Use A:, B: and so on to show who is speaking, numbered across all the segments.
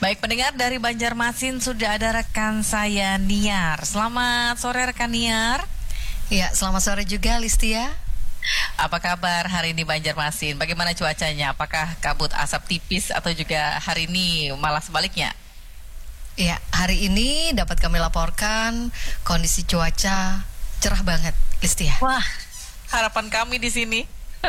A: Baik pendengar, dari Banjarmasin sudah ada rekan saya Niar. Selamat sore rekan Niar.
B: Ya, selamat sore juga Listia.
A: Apa kabar hari ini Banjarmasin? Bagaimana cuacanya? Apakah kabut asap tipis atau juga hari ini malah sebaliknya?
B: Ya, hari ini dapat kami laporkan kondisi cuaca cerah banget, Listia.
A: Wah, harapan kami di sini.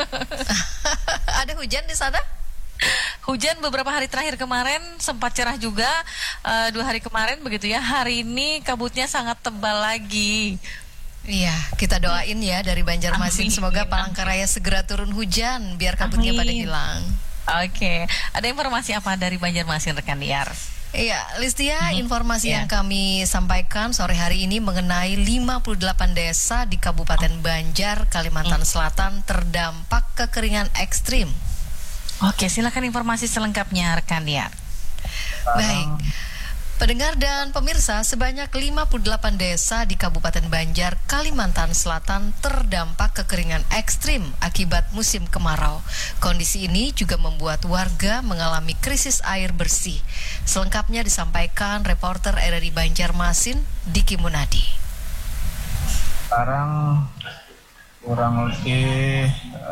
B: Ada hujan di sana?
A: Hujan beberapa hari terakhir kemarin sempat cerah juga, 2 hari kemarin begitu ya. Hari ini kabutnya sangat tebal lagi.
B: Iya, kita doain ya dari Banjarmasin.
A: Amin.
B: Semoga Palangkaraya segera turun hujan biar kabutnya pada hilang.
A: Oke, ada informasi apa dari Banjarmasin rekan Niar?
B: Iya, Listia, informasi yang kami sampaikan sore hari ini mengenai 58 desa di Kabupaten Banjar, Kalimantan Selatan terdampak kekeringan ekstrim.
A: Oke, silakan informasi selengkapnya rekan Niar.
B: Baik. Pendengar dan pemirsa, sebanyak 58 desa di Kabupaten Banjar, Kalimantan Selatan terdampak kekeringan ekstrim akibat musim kemarau. Kondisi ini juga membuat warga mengalami krisis air bersih. Selengkapnya disampaikan reporter RRI Banjarmasin, Diki Munadi.
C: Sekarang kurang lebih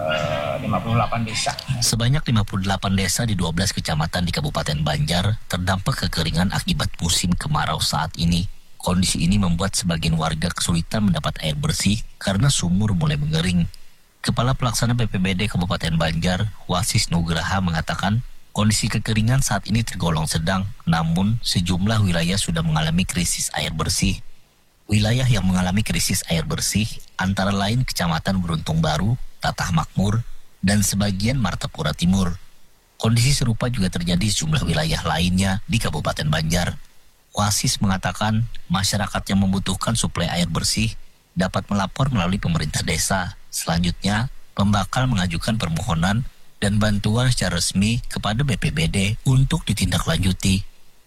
C: 58 desa.
D: Sebanyak 58 desa di 12 kecamatan di Kabupaten Banjar terdampak kekeringan akibat musim kemarau saat ini. Kondisi ini membuat sebagian warga kesulitan mendapat air bersih karena sumur mulai mengering. Kepala Pelaksana BPBD Kabupaten Banjar, Wasis Nugraha mengatakan, kondisi kekeringan saat ini tergolong sedang, namun sejumlah wilayah sudah mengalami krisis air bersih. Wilayah yang mengalami krisis air bersih antara lain Kecamatan Beruntung Baru, Tatah Makmur, dan sebagian Martapura Timur. Kondisi serupa juga terjadi di sejumlah wilayah lainnya di Kabupaten Banjar. Wasis mengatakan masyarakat yang membutuhkan suplai air bersih dapat melapor melalui pemerintah desa. Selanjutnya, pembakal mengajukan permohonan dan bantuan secara resmi kepada BPBD untuk ditindaklanjuti.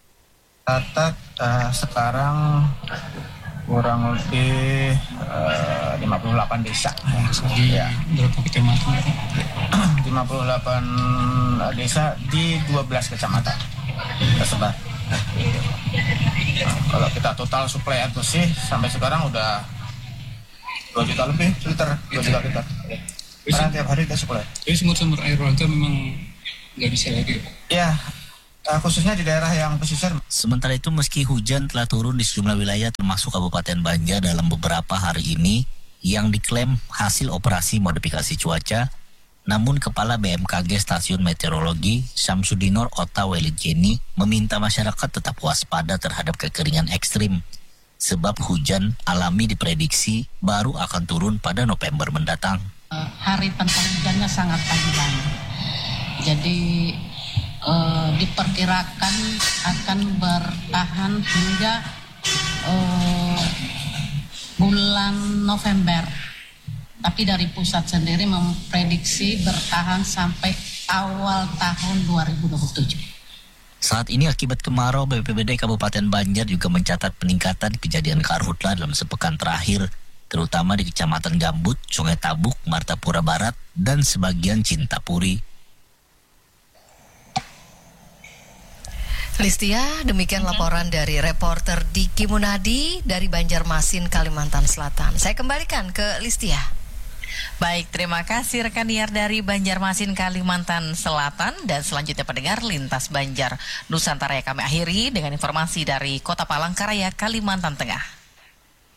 C: Sekarang kurang lebih 58 desa. Ya.
E: Berapa kecamatan?
C: 58 desa di 12 kecamatan tersebar. Kalau kita total suplai air bersih sampai sekarang udah 2 juta lebih liter, 2 juta liter. Karena tiap hari kita suplai.
E: Jadi sumber-sumber air warga memang nggak bisa lagi?
C: Ya, khususnya di daerah yang pesisir.
D: Sementara itu, meski hujan telah turun di sejumlah wilayah termasuk Kabupaten Banjar dalam beberapa hari ini yang diklaim hasil operasi modifikasi cuaca, namun Kepala BMKG Stasiun Meteorologi Syamsudinor Ota Welidjeni meminta masyarakat tetap waspada terhadap kekeringan ekstrim, sebab hujan alami diprediksi baru akan turun pada November mendatang.
F: Hari tentang hujannya sangat panjang, jadi diperkirakan akan bertahan hingga bulan November. Tapi dari pusat sendiri memprediksi bertahan sampai awal tahun 2027.
D: Saat ini akibat kemarau, BPBD Kabupaten Banjar juga mencatat peningkatan kejadian karhutla dalam sepekan terakhir, terutama di Kecamatan Gambut, Sungai Tabuk, Martapura Barat, dan sebagian Cintapuri.
B: Listia, demikian laporan dari reporter Diki Munadi dari Banjarmasin, Kalimantan Selatan. Saya kembalikan ke Listia.
A: Baik, terima kasih rekan Niar dari Banjarmasin, Kalimantan Selatan. Dan selanjutnya pendengar Lintas Banjar Nusantara yang kami akhiri dengan informasi dari Kota Palangkaraya, Kalimantan Tengah.